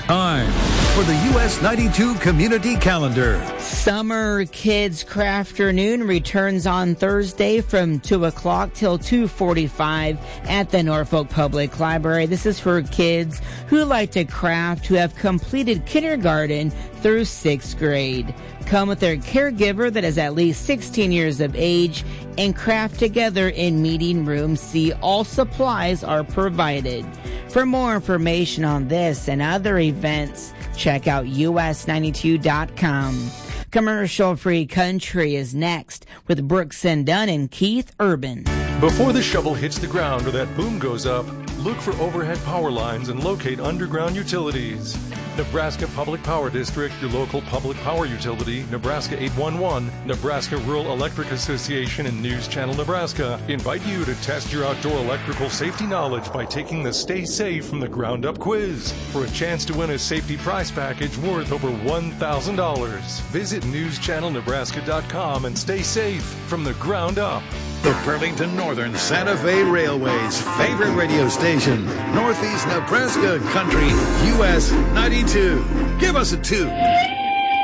Time for the US 92 Community Calendar. Summer Kids Crafternoon returns on Thursday from 2 o'clock till 2:45 at the Norfolk Public Library. This is for kids who like to craft, who have completed kindergarten through 6th grade. Come with their caregiver that is at least 16 years of age and craft together in meeting room C. All supplies are provided. For more information on this and other events, check out us92.com. Commercial-free country is next with Brooks and Dunn and Keith Urban. Before the shovel hits the ground or that boom goes up, look for overhead power lines and locate underground utilities. Nebraska Public Power District, your local public power utility, Nebraska 811, Nebraska Rural Electric Association, and News Channel Nebraska invite you to test your outdoor electrical safety knowledge by taking the Stay Safe from the Ground Up quiz for a chance to win a safety prize package worth over $1,000. Visit newschannelnebraska.com and stay safe from the ground up. The Burlington Northern Santa Fe Railway's favorite radio station, Northeast Nebraska Country, US 92. Give us a 2.